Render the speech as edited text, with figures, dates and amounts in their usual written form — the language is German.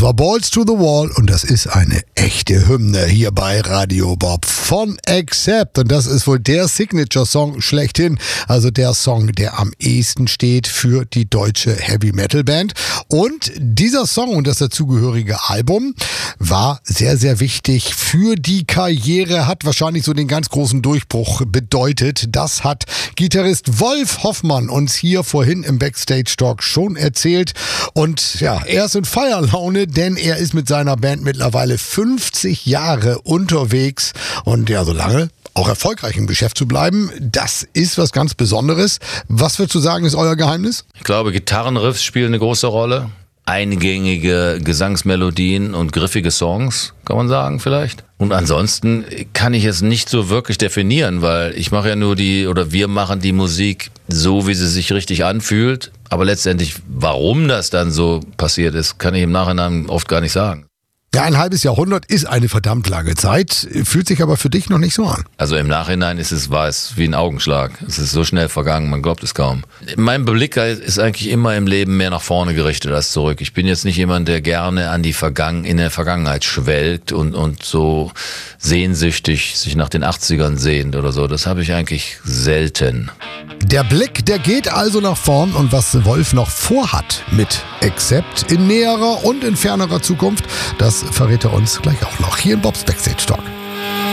war Balls to the Wall und das ist eine echte Hymne hier bei Radio Bob von Accept. Und das ist wohl der Signature-Song schlechthin, also der Song, der am ehesten steht für die deutsche Heavy-Metal-Band. Und dieser Song und das dazugehörige Album war sehr, sehr wichtig für die Karriere, hat wahrscheinlich so den ganz großen Durchbruch bedeutet. Das hat Gitarrist Wolf Hoffmann uns hier vorhin im Backstage-Talk schon erzählt. Und ja, er ist in Feierlaune, denn er ist mit seiner Band mittlerweile 50 Jahre unterwegs und ja, so lange auch erfolgreich im Geschäft zu bleiben, das ist was ganz Besonderes. Was würdest du sagen, ist euer Geheimnis? Ich glaube, Gitarrenriffs spielen eine große Rolle. Eingängige Gesangsmelodien und griffige Songs, kann man sagen vielleicht. Und ansonsten kann ich es nicht so wirklich definieren, weil ich mache ja nur wir machen die Musik so, wie sie sich richtig anfühlt. Aber letztendlich, warum das dann so passiert ist, kann ich im Nachhinein oft gar nicht sagen. Ja, ein halbes Jahrhundert ist eine verdammt lange Zeit, fühlt sich aber für dich noch nicht so an. Also im Nachhinein war es wie ein Augenschlag. Es ist so schnell vergangen, man glaubt es kaum. Mein Blick ist eigentlich immer im Leben mehr nach vorne gerichtet als zurück. Ich bin jetzt nicht jemand, der gerne in der Vergangenheit schwelgt und so sehnsüchtig sich nach den 80ern sehnt oder so. Das habe ich eigentlich selten. Der Blick, der geht also nach vorn und was Wolf noch vorhat mit Accept in näherer und in fernerer Zukunft, das verrät er uns gleich auch noch hier in Bobs Backstage Talk.